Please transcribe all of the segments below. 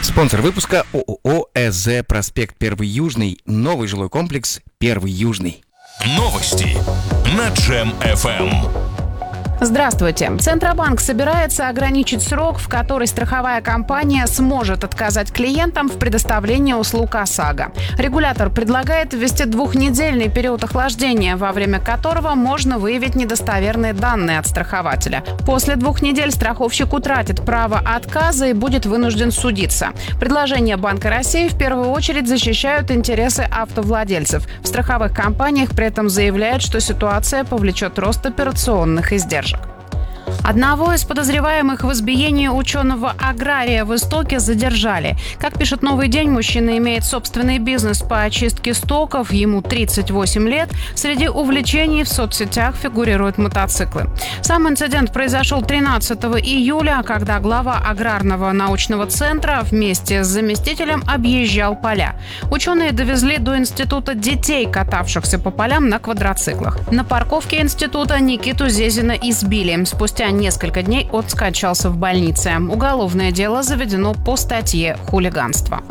Спонсор выпуска ООО ЭЗ «Проспект 1 Южный». Новый жилой комплекс 1 Южный. Новости на Джем FM. Здравствуйте. Центробанк собирается ограничить срок, в который страховая компания сможет отказать клиентам в предоставлении услуг ОСАГО. Регулятор предлагает ввести 2-недельный период охлаждения, во время которого можно выявить недостоверные данные от страхователя. После 2 недель страховщик утратит право отказа и будет вынужден судиться. Предложения Банка России в первую очередь защищают интересы автовладельцев. В страховых компаниях при этом заявляют, что ситуация повлечет рост операционных издержек. Одного из подозреваемых в избиении ученого-агрария в Истоке задержали. Как пишет «Новый день», мужчина имеет собственный бизнес по очистке стоков, ему 38 лет. Среди увлечений в соцсетях фигурируют мотоциклы. Сам инцидент произошел 13 июля, когда глава аграрного научного центра вместе с заместителем объезжал поля. Ученые довезли до института детей, катавшихся по полям на квадроциклах. На парковке института Никиту Зезина избили. Спустя несколько дней он скончался в больнице. Уголовное дело заведено по статье «Хулиганство».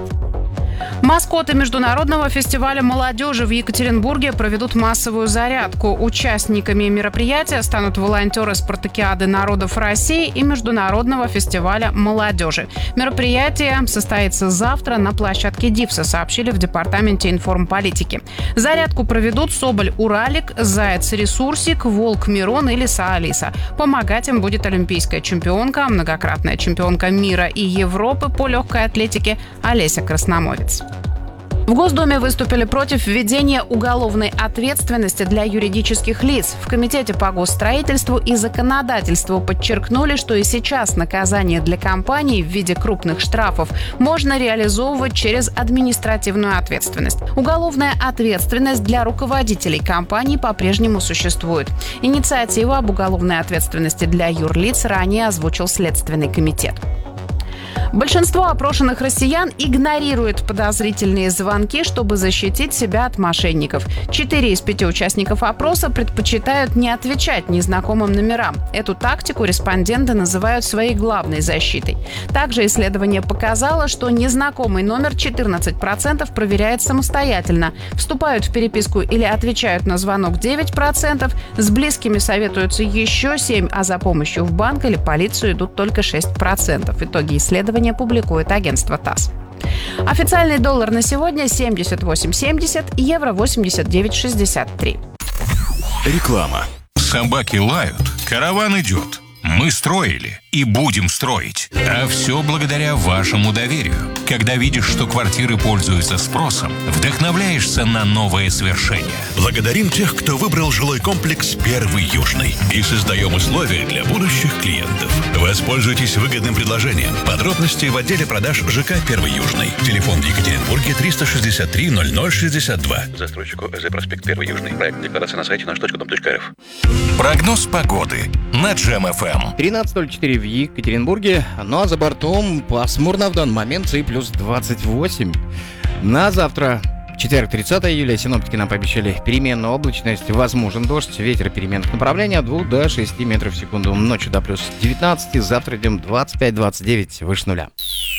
Маскоты Международного фестиваля молодежи в Екатеринбурге проведут массовую зарядку. Участниками мероприятия станут волонтеры Спартакиады народов России и Международного фестиваля молодежи. Мероприятие состоится завтра на площадке ДИФСа, сообщили в Департаменте информполитики. Зарядку проведут Соболь Уралик, Заяц Ресурсик, Волк Мирон и Лиса Алиса. Помогать им будет олимпийская чемпионка, многократная чемпионка мира и Европы по легкой атлетике Олеся Красномовец. В Госдуме выступили против введения уголовной ответственности для юридических лиц. В Комитете по госстроительству и законодательству подчеркнули, что и сейчас наказание для компаний в виде крупных штрафов можно реализовывать через административную ответственность. Уголовная ответственность для руководителей компаний по-прежнему существует. Инициативу об уголовной ответственности для юрлиц ранее озвучил Следственный комитет. Большинство опрошенных россиян игнорирует подозрительные звонки, чтобы защитить себя от мошенников. 4 из 5 участников опроса предпочитают не отвечать незнакомым номерам. Эту тактику респонденты называют своей главной защитой. Также исследование показало, что незнакомый номер 14% проверяет самостоятельно. Вступают в переписку или отвечают на звонок 9%, с близкими советуются еще 7%, а за помощью в банк или полицию идут только 6%. Итоги исследования публикует агентство ТАСС. Официальный доллар на сегодня 78.70, евро 89.63. Реклама. Собаки лают, караван идет. Мы строили и будем строить. А все благодаря вашему доверию. Когда видишь, что квартиры пользуются спросом, вдохновляешься на новые свершения. Благодарим тех, кто выбрал жилой комплекс 1 Южный. И создаем условия для будущих клиентов. Воспользуйтесь выгодным предложением. Подробности в отделе продаж ЖК 1 Южный. Телефон в Екатеринбурге 363 0062. Застройщику ЭЗ «Проспект 1 Южный». Проект декларации на сайте наш.дом.рф. Прогноз погоды на Джем FM. 13.04 в Екатеринбурге, ну а за бортом пасмурно в данный момент и плюс 28. На завтра, четверг, 30 июля, синоптики нам пообещали переменную облачность, возможен дождь, ветер переменных направлений от 2 до 6 метров в секунду. Ночью до плюс 19, завтра идем 25-29, выше нуля.